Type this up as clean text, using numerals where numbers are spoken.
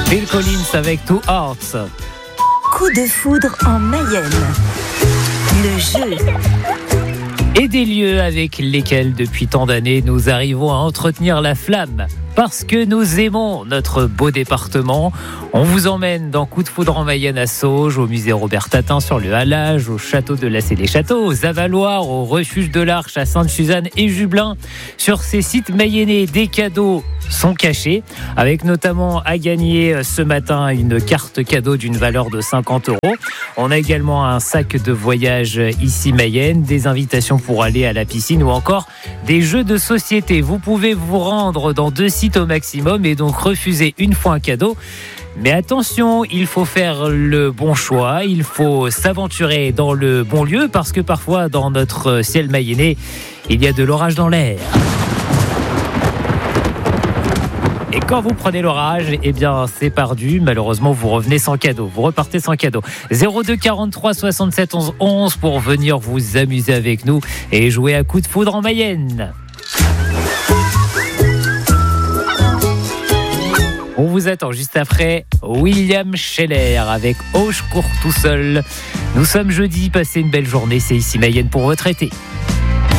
Phil Collins avec Two Hearts. Coup de foudre en Mayenne. Le jeu. Et des lieux avec lesquels depuis tant d'années nous arrivons à entretenir la flamme. Parce que nous aimons notre beau département, on vous emmène dans Coup de foudre en Mayenne à Sauges, au musée Robert Tatin sur le Halage, au château de Lassay-les-Châteaux, aux Avaloirs, au refuge de l'Arche à Sainte-Suzanne et Jublain. Sur ces sites mayennais, des cadeaux sont cachés, avec notamment à gagner ce matin une carte cadeau d'une valeur de 50 €. On a également un sac de voyage ici Mayenne, des invitations pour aller à la piscine ou encore des jeux de société. Vous pouvez vous rendre dans 2 sites au maximum et donc refuser une fois un cadeau. Mais attention, il faut faire le bon choix, il faut s'aventurer dans le bon lieu parce que parfois dans notre ciel mayennais, il y a de l'orage dans l'air. Et quand vous prenez l'orage, eh bien c'est perdu. Malheureusement, vous revenez sans cadeau. Vous repartez sans cadeau. 02 43 67 11 11 pour venir vous amuser avec nous et jouer à Coup de foudre en Mayenne. On vous attend juste après William Scheller avec Oh, je cours tout seul. Nous sommes jeudi, passez une belle journée. C'est ici Mayenne pour votre été.